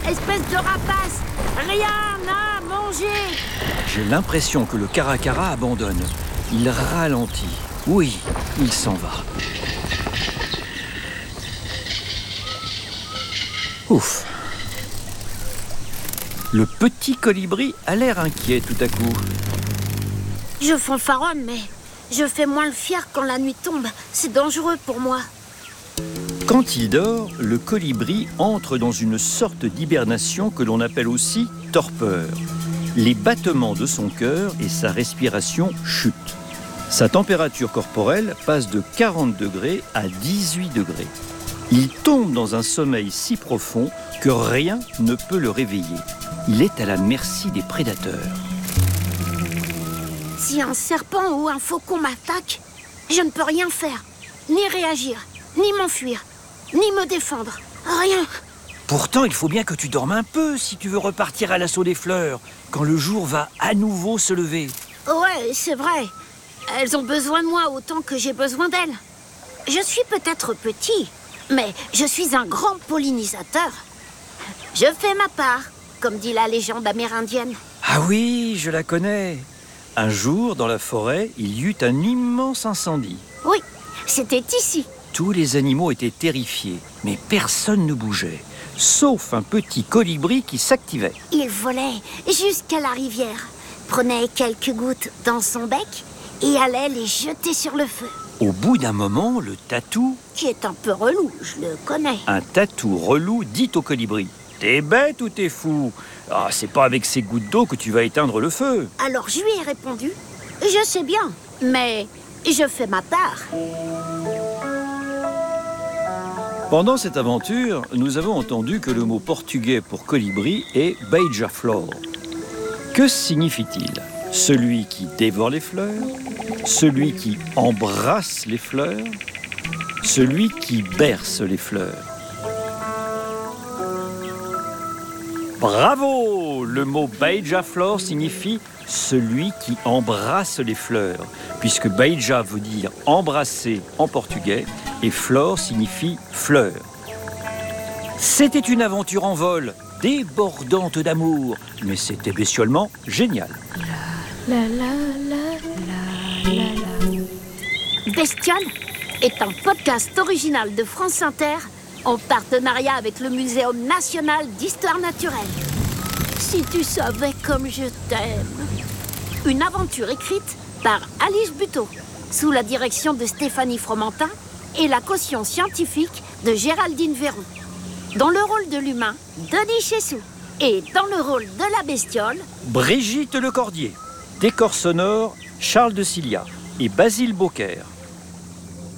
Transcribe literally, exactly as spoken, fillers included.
espèce de rapace! Rien à manger! J'ai l'impression que le caracara abandonne. Il ralentit. Oui, il s'en va. Ouf. Le petit colibri a l'air inquiet tout à coup. Je fanfaronne, mais je fais moins le fier quand la nuit tombe. C'est dangereux pour moi. Quand il dort, le colibri entre dans une sorte d'hibernation que l'on appelle aussi torpeur. Les battements de son cœur et sa respiration chutent. Sa température corporelle passe de quarante degrés à dix-huit degrés. Il tombe dans un sommeil si profond que rien ne peut le réveiller. Il est à la merci des prédateurs. Si un serpent ou un faucon m'attaque, je ne peux rien faire. Ni réagir, ni m'enfuir, ni me défendre. Rien. Pourtant, il faut bien que tu dormes un peu si tu veux repartir à l'assaut des fleurs, quand le jour va à nouveau se lever. Ouais, c'est vrai. Elles ont besoin de moi autant que j'ai besoin d'elles. Je suis peut-être petit, mais je suis un grand pollinisateur. Je fais ma part, comme dit la légende amérindienne. Ah oui, je la connais. Un jour, dans la forêt, il y eut un immense incendie. Oui, c'était ici. Tous les animaux étaient terrifiés, mais personne ne bougeait, sauf un petit colibri qui s'activait. Il volait jusqu'à la rivière, prenait quelques gouttes dans son bec et allait les jeter sur le feu. Au bout d'un moment, le tatou, Qui est un peu relou, je le connais. un tatou relou, dit au colibri: « T'es bête ou t'es fou? Ah, c'est pas avec ces gouttes d'eau que tu vas éteindre le feu. » Alors je lui ai répondu, je sais bien, mais je fais ma part. Pendant cette aventure, nous avons entendu que le mot portugais pour colibri est beija-flor. Que signifie-t-il? Celui qui dévore les fleurs? Celui qui embrasse les fleurs? Celui qui berce les fleurs? Bravo! Le mot beija-flor signifie celui qui embrasse les fleurs, puisque beija veut dire embrasser en portugais et flor signifie fleur. C'était une aventure en vol, débordante d'amour, mais c'était bestiolement génial. La, la, la, la, la, la. Bestiole est un podcast original de France Inter en partenariat avec le Muséum national d'histoire naturelle. Si tu savais comme je t'aime. Une aventure écrite par Alice Buteau, sous la direction de Stéphanie Fromentin et la caution scientifique de Géraldine Véron. Dans le rôle de l'humain, Denis Chessou. Et dans le rôle de la bestiole, Brigitte Lecordier. Décor sonore, Charles de Cilia et Basile Beaucaire.